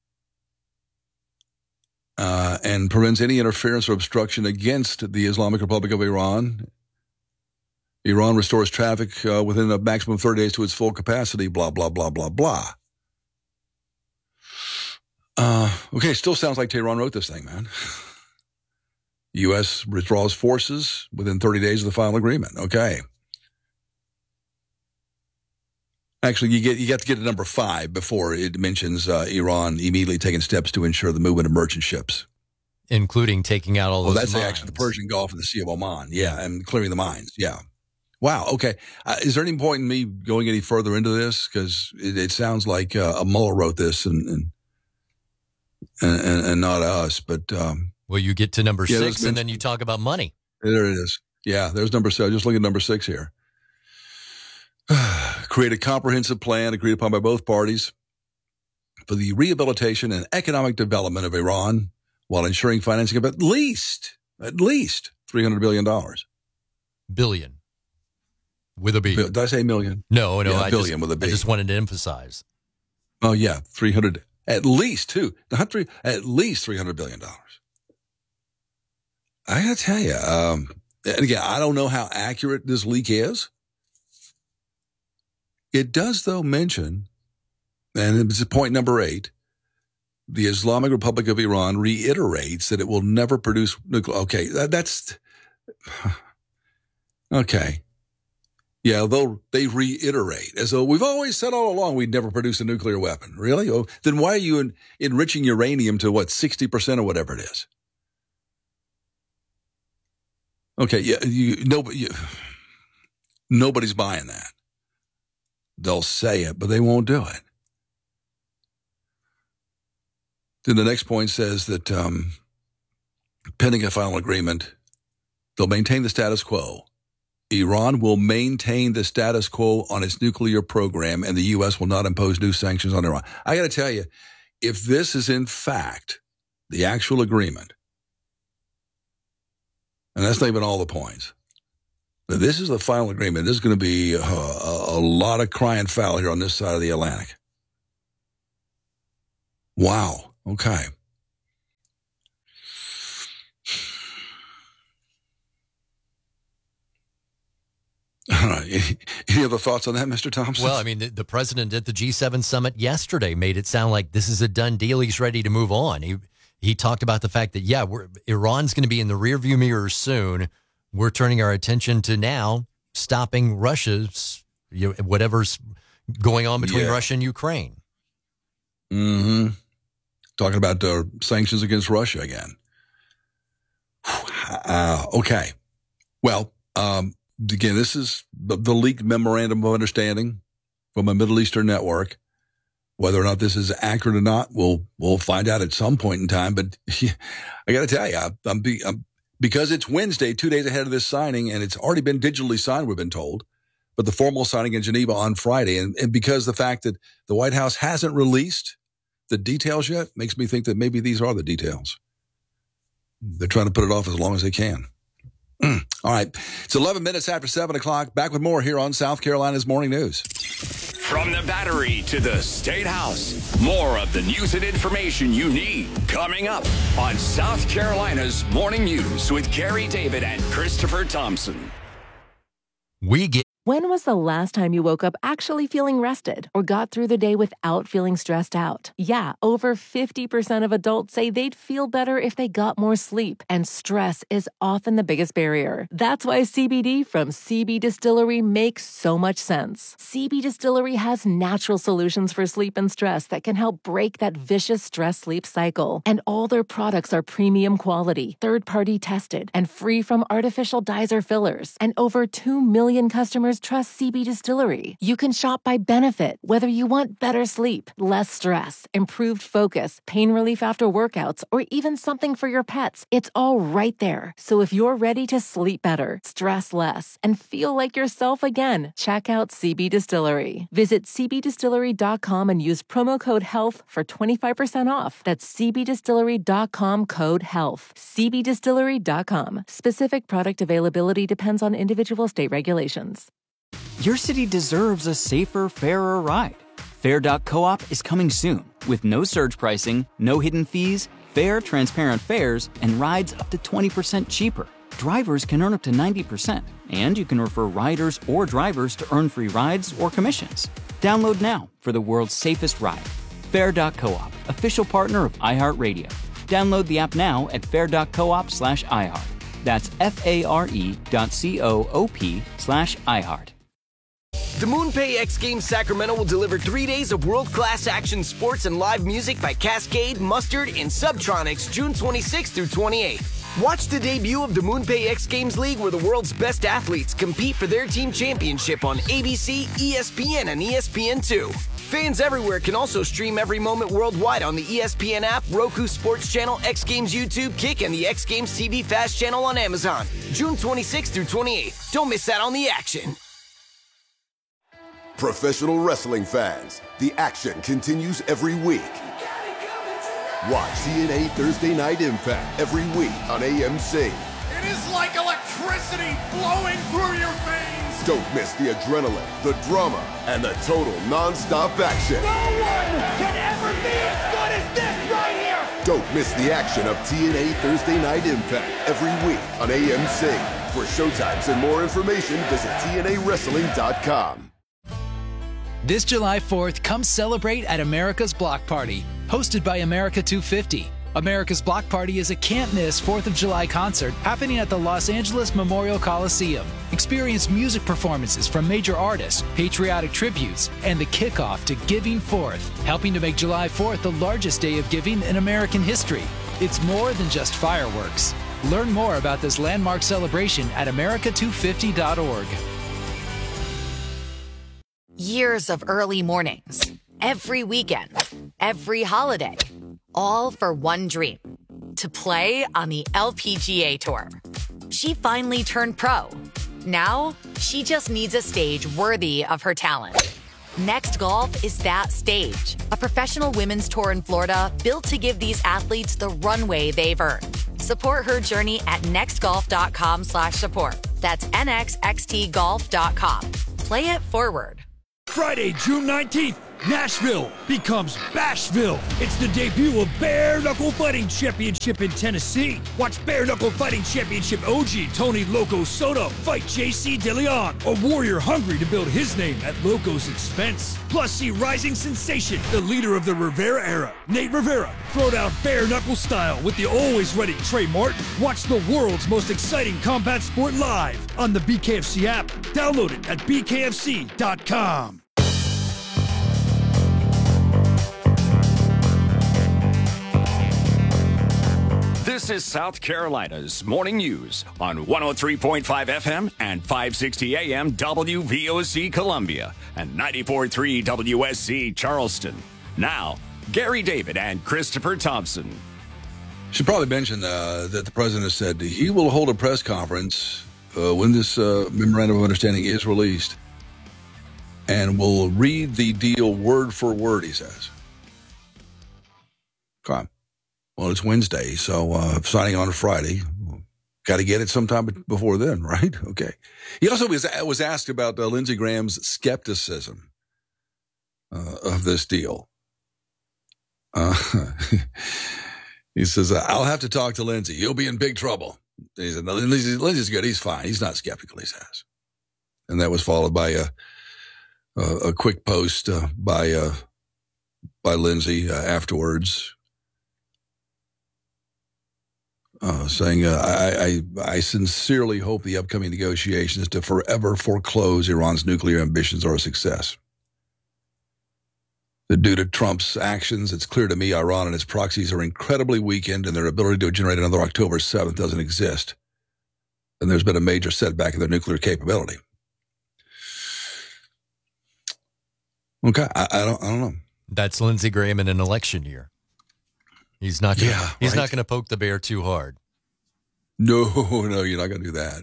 and prevents any interference or obstruction against the Islamic Republic of Iran. Iran restores traffic within a maximum of 30 days to its full capacity, blah, blah, blah, blah, blah. Okay, still sounds like Tehran wrote this thing, man. U.S. withdraws forces within 30 days of the final agreement. Okay. Actually, you got to get to number 5 before it mentions Iran immediately taking steps to ensure the movement of merchant ships. Including taking out all those that's mines. Actually the Persian Gulf and the Sea of Oman. Yeah, and clearing the mines. Yeah. Wow, okay. Is there any point in me going any further into this? Because it sounds like Mueller wrote this and not us. But well, you get to number 6 and then you talk about money. There it is. Yeah, there's number 6. Just look at number 6 here. Create a comprehensive plan agreed upon by both parties for the rehabilitation and economic development of Iran while ensuring financing of at least $300 billion. Billion. With a B. Did I say million? No, yeah, billion with a B. I just wanted to emphasize. Oh, yeah, 300, at least two, not three, at least $300 billion. I got to tell you, and again, I don't know how accurate this leak is. It does, though, mention, and it's point number 8, the Islamic Republic of Iran reiterates that it will never produce nuclear. Okay, that's okay. Yeah, though they reiterate, as though we've always said all along we'd never produce a nuclear weapon. Really? Oh, then why are you enriching uranium to, 60% or whatever it is? Okay, yeah, nobody's buying that. They'll say it, but they won't do it. Then the next point says that pending a final agreement, they'll maintain the status quo Iran will maintain the status quo on its nuclear program, and the U.S. will not impose new sanctions on Iran. I got to tell you, if this is in fact the actual agreement, and that's not even all the points, but this is the final agreement, there's going to be a lot of crying foul here on this side of the Atlantic. Wow. Okay. All right. Any other thoughts on that, Mr. Thompson? Well, I mean, the president at the G7 summit yesterday made it sound like this is a done deal. He's ready to move on. He talked about the fact that, Iran's going to be in the rearview mirror soon. We're turning our attention to now stopping Russia's, whatever's going on between Russia and Ukraine. Mm-hmm. Talking about sanctions against Russia again. Okay. Well, again, this is the leaked memorandum of understanding from a Middle Eastern network. Whether or not this is accurate or not, we'll find out at some point in time. But I got to tell you, because it's Wednesday, 2 days ahead of this signing, and it's already been digitally signed, we've been told, but the formal signing in Geneva on Friday, and because the fact that the White House hasn't released the details yet makes me think that maybe these are the details. They're trying to put it off as long as they can. All right. It's 11 minutes after 7 o'clock. Back with more here on South Carolina's Morning News. From the Battery to the State House, more of the news and information you need coming up on South Carolina's Morning News with Gary David and Christopher Thompson. When was the last time you woke up actually feeling rested or got through the day without feeling stressed out? Yeah, over 50% of adults say they'd feel better if they got more sleep, and stress is often the biggest barrier. That's why CBD from CB Distillery makes so much sense. CB Distillery has natural solutions for sleep and stress that can help break that vicious stress-sleep cycle. And all their products are premium quality, third-party tested, and free from artificial dyes or fillers. And over 2 million customers trust CB Distillery. You can shop by benefit, whether you want better sleep, less stress, improved focus, pain relief after workouts, or even something for your pets. It's all right there. So if you're ready to sleep better, stress less, and feel like yourself again, check out CB Distillery. Visit cbdistillery.com and use promo code HEALTH for 25% off. That's cbdistillery.com, code HEALTH. cbdistillery.com. Specific product availability depends on individual state regulations. Your city deserves a safer, fairer ride. Fair.coop is coming soon with no surge pricing, no hidden fees, fair, transparent fares, and rides up to 20% cheaper. Drivers can earn up to 90%, and you can refer riders or drivers to earn free rides or commissions. Download now for the world's safest ride. Fair.coop, official partner of iHeartRadio. Download the app now at fair.coop/iHeart. That's FARE.coop/iHeart. The MoonPay X Games Sacramento will deliver 3 days of world-class action sports and live music by Cascade, Mustard, and Subtronics June 26th through 28th. Watch the debut of the MoonPay X Games League, where the world's best athletes compete for their team championship on ABC, ESPN, and ESPN2. Fans everywhere can also stream every moment worldwide on the ESPN app, Roku Sports Channel, X Games YouTube, Kick, and the X Games TV Fast Channel on Amazon. June 26th through 28th. Don't miss out on the action. Professional wrestling fans, the action continues every week. Watch TNA Thursday Night Impact every week on AMC. It is like electricity flowing through your veins. Don't miss the adrenaline, the drama, and the total non-stop action. No one can ever be as good as this right here. Don't miss the action of TNA Thursday Night Impact every week on AMC. For showtimes and more information, visit TNAWrestling.com. This July 4th, come celebrate at America's Block Party, hosted by America 250. America's Block Party is a can't-miss 4th of July concert happening at the Los Angeles Memorial Coliseum. Experience music performances from major artists, patriotic tributes, and the kickoff to Giving Forth, helping to make July 4th the largest day of giving in American history. It's more than just fireworks. Learn more about this landmark celebration at america250.org. Years of early mornings, every weekend, every holiday, all for one dream, to play on the LPGA Tour. She finally turned pro, Now, she just needs a stage worthy of her talent. Next Golf is that stage. A professional women's tour in Florida built to give these athletes the runway they've earned. Support her journey at nextgolf.com/support. That's nxxtgolf.com. Play it forward. Friday, June 19th, Nashville becomes Bashville. It's the debut of Bare Knuckle Fighting Championship in Tennessee. Watch Bare Knuckle Fighting Championship OG Tony Loco Soto fight JC DeLeon, a warrior hungry to build his name at Loco's expense. Plus, see rising sensation, the leader of the Rivera era, Nate Rivera, throw down bare knuckle style with the always ready Trey Martin. Watch the world's most exciting combat sport live on the BKFC app. Download it at bkfc.com. This is South Carolina's Morning News on 103.5 FM and 560 AM WVOC Columbia and 94.3 WSC Charleston. Now, Gary David and Christopher Thompson. Should probably mention that the president said he will hold a press conference when this memorandum of understanding is released and will read the deal word for word, he says. Okay. Well, it's Wednesday, so signing on Friday. Got to get it sometime before then, right? Okay. He also was asked about Lindsey Graham's skepticism of this deal. He says, I'll have to talk to Lindsey. You'll be in big trouble. He said, no, Lindsey's good. He's fine. He's not skeptical, he says. And that was followed by a quick post by Lindsey afterwards. Saying, I sincerely hope the upcoming negotiations to forever foreclose Iran's nuclear ambitions are a success. Due to Trump's actions, it's clear to me Iran and its proxies are incredibly weakened and their ability to generate another October 7th doesn't exist. And there's been a major setback in their nuclear capability. Okay, I don't know. That's Lindsey Graham in an election year. He's not going to poke the bear too hard. No, you're not going to do that.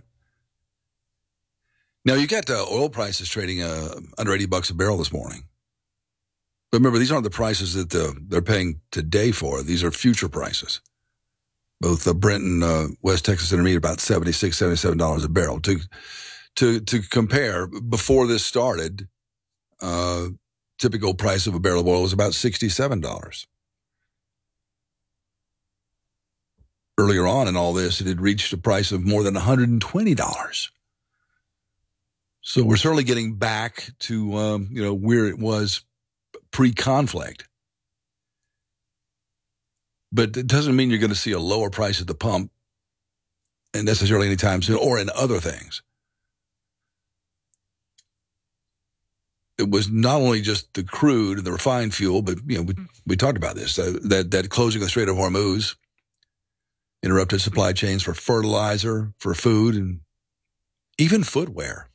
Now, you got oil prices trading under $80 a barrel this morning. But remember, these aren't the prices that they're paying today for. These are future prices. Both Brent and West Texas Intermediate about $76, $77 a barrel. To compare, before this started, typical price of a barrel of oil was about $67. Earlier on in all this, it had reached a price of more than $120. So we're certainly getting back to where it was pre-conflict. But it doesn't mean you're going to see a lower price at the pump, and necessarily anytime soon, or in other things. It was not only just the crude and the refined fuel, but we talked about this, that closing of the Strait of Hormuz interrupted supply chains for fertilizer, for food, and even footwear.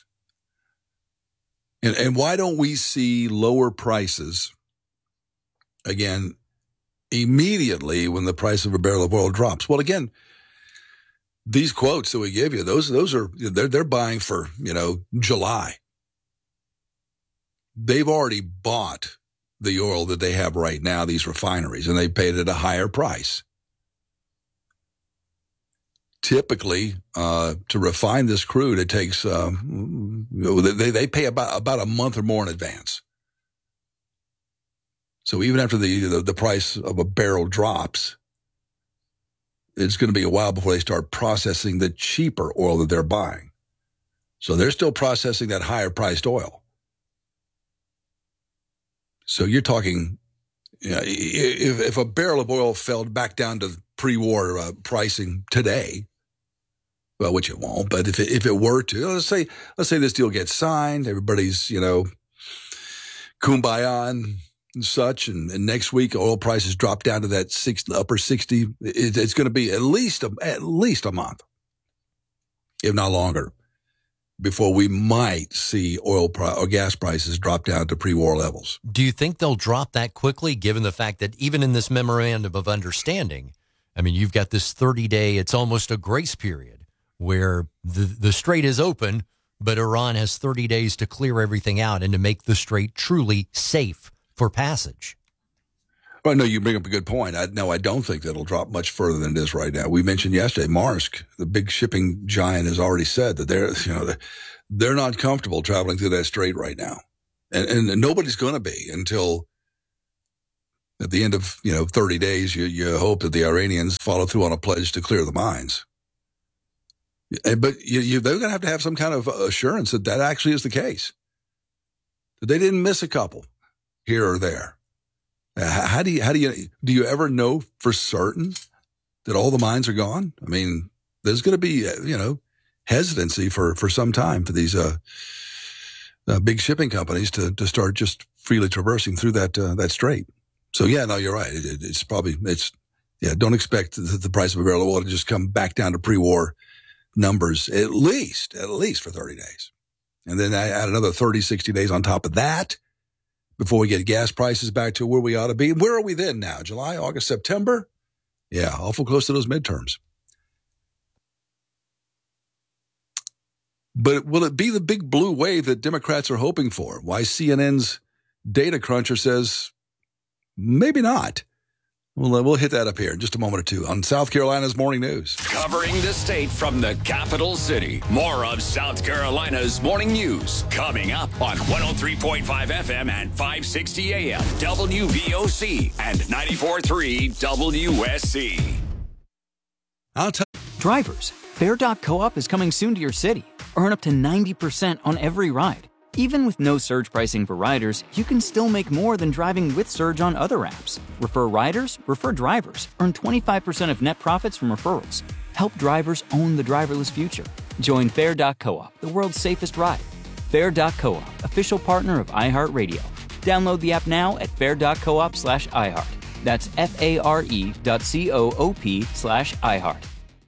And why don't we see lower prices, again, immediately when the price of a barrel of oil drops? Well, again, these quotes that we give you, those are, they're buying for, July. They've already bought the oil that they have right now, these refineries, and they paid it at a higher price. Typically, to refine this crude, it takes, they pay about a month or more in advance. So even after the price of a barrel drops, it's going to be a while before they start processing the cheaper oil that they're buying. So they're still processing that higher priced oil. So you're talking, if a barrel of oil fell back down to pre-war pricing today, well, which it won't, but if it were to, let's say this deal gets signed, everybody's, kumbaya and such, and next week oil prices drop down to that upper 60, it's going to be at least a month, if not longer, before we might see oil or gas prices drop down to pre-war levels. Do you think they'll drop that quickly, given the fact that even in this memorandum of understanding, I mean, you've got this 30-day, it's almost a grace period, where the strait is open, but Iran has 30 days to clear everything out and to make the strait truly safe for passage. Well, no, you bring up a good point. I don't think that it'll drop much further than it is right now. We mentioned yesterday, Maersk, the big shipping giant, has already said that they're not comfortable traveling through that strait right now, and nobody's going to be until at the end of 30 days. You hope that the Iranians follow through on a pledge to clear the mines, but they're going to have some kind of assurance that actually is the case, that they didn't miss a couple here or there. How do you ever know for certain that all the mines are gone? I mean, there's going to be, hesitancy for some time for these big shipping companies to start just freely traversing through that strait. So yeah, no, you're right. Don't expect the price of a barrel of oil to just come back down to pre-war numbers, at least for 30 days. And then I add another 30, 60 days on top of that before we get gas prices back to where we ought to be. Where are we then now? July, August, September? Yeah, awful close to those midterms. But will it be the big blue wave that Democrats are hoping for? Why CNN's data cruncher says maybe not. We'll hit that up here in just a moment or two on South Carolina's Morning News. Covering the state from the capital city. More of South Carolina's Morning News coming up on 103.5 FM and 560 AM WVOC and 94.3 WSC. Drivers, Fair.coop is coming soon to your city. Earn up to 90% on every ride. Even with no surge pricing for riders, you can still make more than driving with surge on other apps. Refer riders, refer drivers. Earn 25% of net profits from referrals. Help drivers own the driverless future. Join Fair.coop, the world's safest ride. Fair.coop, official partner of iHeartRadio. Download the app now at fair.coop/iHeart. That's FARE.coop/iHeart.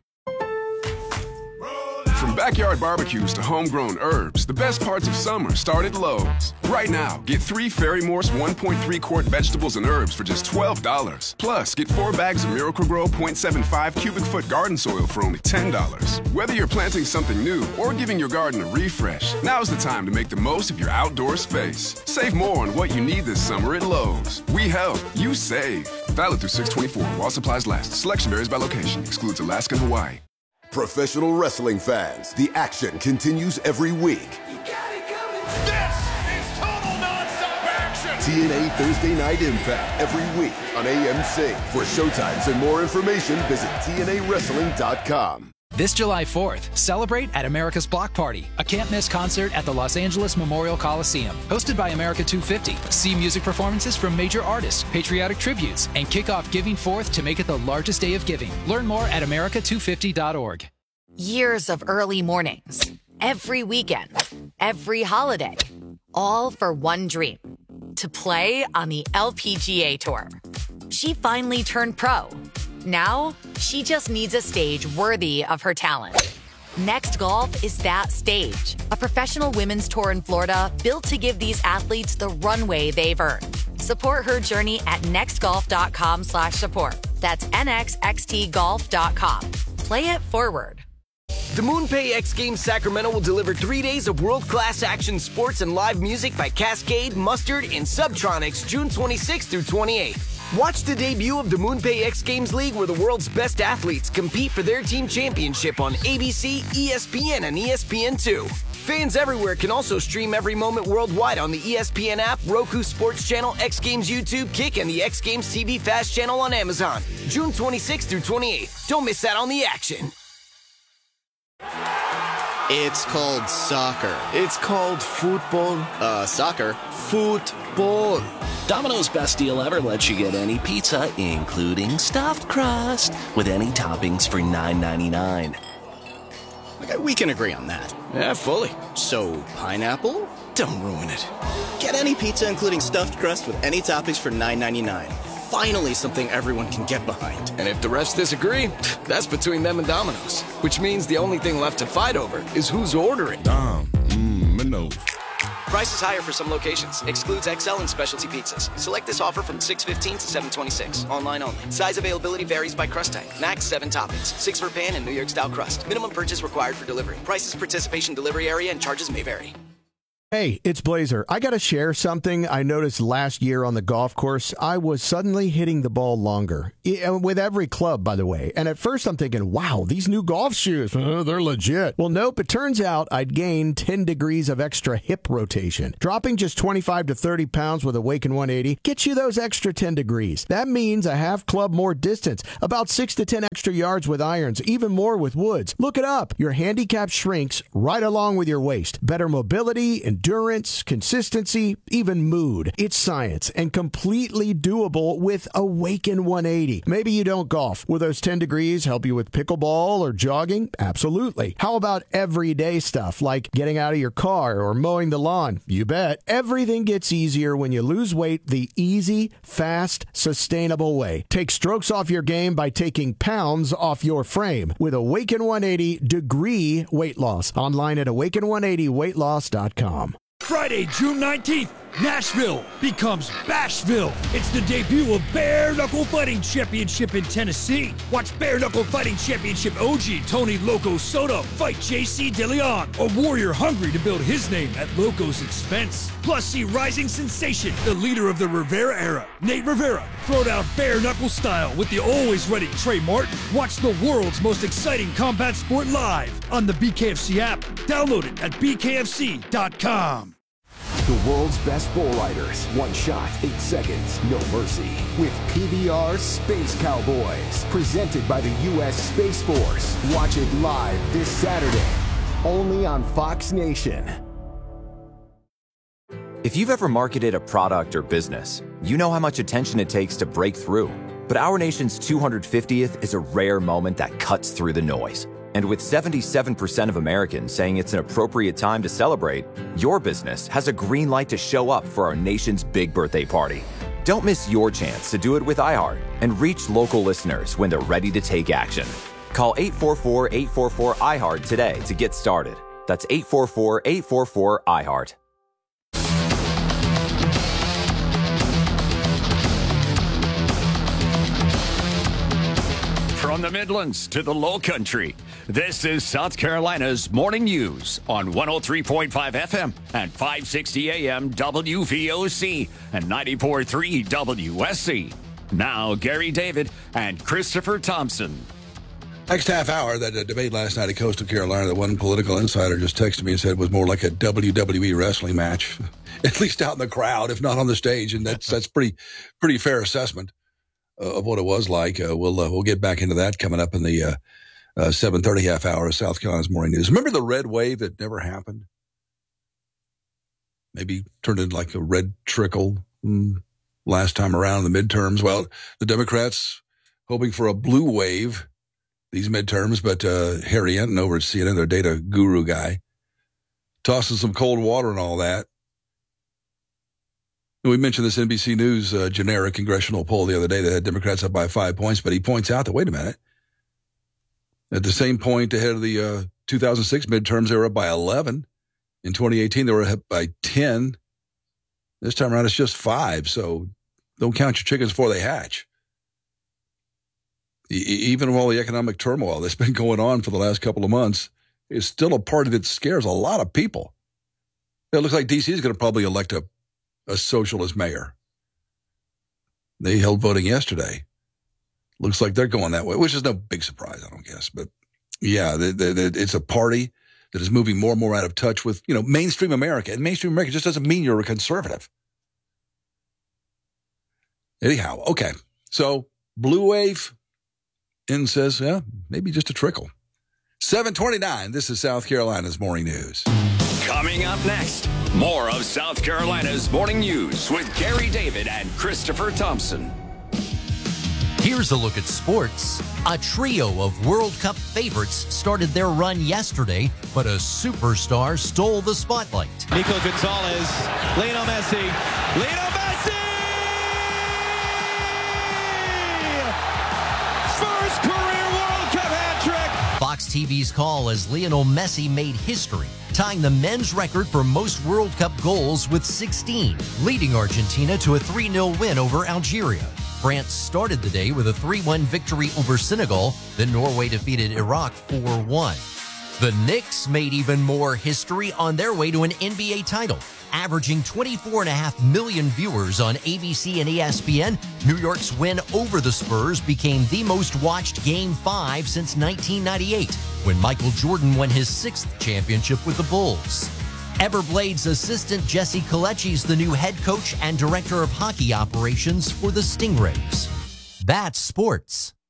From backyard barbecues to homegrown herbs, the best parts of summer start at Lowe's. Right now, get 3 Ferry Morse 1.3-quart vegetables and herbs for just $12. Plus, get 4 bags of Miracle-Gro 0.75 cubic foot garden soil for only $10. Whether you're planting something new or giving your garden a refresh, now's the time to make the most of your outdoor space. Save more on what you need this summer at Lowe's. We help, you save. Valid through 6/24 while supplies last. Selection varies by location. Excludes Alaska and Hawaii. Professional wrestling fans, the action continues every week. This is total non-stop action! TNA Thursday Night Impact every week on AMC. For showtimes and more information, visit TNAWrestling.com. This July 4th, celebrate at America's Block Party, a can't-miss concert at the Los Angeles Memorial Coliseum. Hosted by America 250. See music performances from major artists, patriotic tributes, and kick off Giving Forth to make it the largest day of giving. Learn more at america250.org. Years of early mornings, every weekend, every holiday, all for one dream, to play on the LPGA Tour. She finally turned pro. Now, she just needs a stage worthy of her talent. Next Golf is that stage. A professional women's tour in Florida built to give these athletes the runway they've earned. Support her journey at nextgolf.com/support. That's nxxtgolf.com. Play it forward. The MoonPay X Games Sacramento will deliver 3 days of world-class action sports and live music by Cascade, Mustard, and Subtronics June 26th through 28th. Watch the debut of the MoonPay X Games League, where the world's best athletes compete for their team championship on ABC, ESPN, and ESPN2. Fans everywhere can also stream every moment worldwide on the ESPN app, Roku Sports Channel, X Games YouTube, Kick, and the X Games TV Fast Channel on Amazon. June 26th through 28th. Don't miss out on the action. It's called soccer. It's called football. Soccer. Football. Domino's Best Deal Ever lets you get any pizza, including stuffed crust, with any toppings for $9.99. Okay, we can agree on that. Yeah, fully. So, pineapple? Don't ruin it. Get any pizza, including stuffed crust, with any toppings for $9.99. Finally, something everyone can get behind. And if the rest disagree, that's between them and Domino's. Which means the only thing left to fight over is who's ordering. Domino's. Prices higher for some locations. Excludes XL and specialty pizzas. Select this offer from 6/15 to 7/26. Online only. Size availability varies by crust type. Max 7 toppings. 6 for pan and New York style crust. Minimum purchase required for delivery. Prices, participation, delivery area, and charges may vary. Hey, it's Blazer. I got to share something I noticed last year on the golf course. I was suddenly hitting the ball longer. With every club, by the way. And at first I'm thinking, wow, these new golf shoes, they're legit. Well, nope. It turns out I'd gained 10 degrees of extra hip rotation. Dropping just 25 to 30 pounds with Awaken 180 gets you those extra 10 degrees. That means a half club more distance, about 6 to 10 extra yards with irons, even more with woods. Look it up. Your handicap shrinks right along with your waist. Better mobility, endurance, consistency, even mood. It's science and completely doable with Awaken 180. Maybe you don't golf. Will those 10 degrees help you with pickleball or jogging? Absolutely. How about everyday stuff like getting out of your car or mowing the lawn? You bet. Everything gets easier when you lose weight the easy, fast, sustainable way. Take strokes off your game by taking pounds off your frame with Awaken 180 Degree Weight Loss. Online at awaken180weightloss.com. Friday, June 19th, Nashville becomes Bashville. It's the debut of Bare Knuckle Fighting Championship in Tennessee. Watch Bare Knuckle Fighting Championship OG Tony Loco Soto fight JC DeLeon, a warrior hungry to build his name at Loco's expense. Plus, see rising sensation, the leader of the Rivera era, Nate Rivera, throw down bare knuckle style with the always ready Trey Martin. Watch the world's most exciting combat sport live on the BKFC app. Download it at bkfc.com. The world's best bull riders. One shot, 8 seconds, no mercy. With PBR Space Cowboys. Presented by the U.S. Space Force. Watch it live this Saturday. Only on Fox Nation. If you've ever marketed a product or business, you know how much attention it takes to break through. But our nation's 250th is a rare moment that cuts through the noise. And with 77% of Americans saying it's an appropriate time to celebrate, your business has a green light to show up for our nation's big birthday party. Don't miss your chance to do it with iHeart and reach local listeners when they're ready to take action. Call 844-844-iHeart today to get started. That's 844-844-iHeart. From the Midlands to the Low Country, this is South Carolina's Morning News on 103.5 FM and 560 AM WVOC and 94.3 WSC. Now, Gary David and Christopher Thompson. Next half hour, that debate last night at Coastal Carolina, that one political insider just texted me and said it was more like a WWE wrestling match, at least out in the crowd, if not on the stage, and that's pretty fair assessment of what it was like. We'll get back into that coming up in the 7:30 half hour of South Carolina's Morning News. Remember the red wave that never happened? Maybe turned into like a red trickle last time around in the midterms. Well, the Democrats hoping for a blue wave these midterms, but Harry Enton over at CNN, their data guru guy, tossing some cold water and all that. We mentioned this NBC News generic congressional poll the other day that had Democrats up by 5 points, but he points out that, wait a minute, at the same point ahead of the 2006 midterms, they were up by 11. In 2018, they were up by 10. This time around, it's just 5, so don't count your chickens before they hatch. Even with all the economic turmoil that's been going on for the last couple of months, it's still a party that scares a lot of people. It looks like D.C. is going to probably elect a socialist mayor. They held voting yesterday. Looks like they're going that way, which is no big surprise, I don't guess. But yeah, it's a party that is moving more and more out of touch with, mainstream America. And mainstream America just doesn't mean you're a conservative. Anyhow, okay. So blue wave, and says, yeah, maybe just a trickle. 7:29, this is South Carolina's Morning News. Coming up next, more of South Carolina's Morning News with Gary David and Christopher Thompson. Here's a look at sports. A trio of World Cup favorites started their run yesterday, but a superstar stole the spotlight. Nico Gonzalez, Lionel Messi, First career World Cup hat trick. Fox TV's call as Lionel Messi made history, tying the men's record for most World Cup goals with 16, leading Argentina to a 3-0 win over Algeria. France started the day with a 3-1 victory over Senegal, then Norway defeated Iraq 4-1. The Knicks made even more history on their way to an NBA title. Averaging 24.5 million viewers on ABC and ESPN, New York's win over the Spurs became the most watched Game 5 since 1998, when Michael Jordan won his 6th championship with the Bulls. Everblade's assistant Jesse Kalechi is the new head coach and director of hockey operations for the Stingrays. That's sports.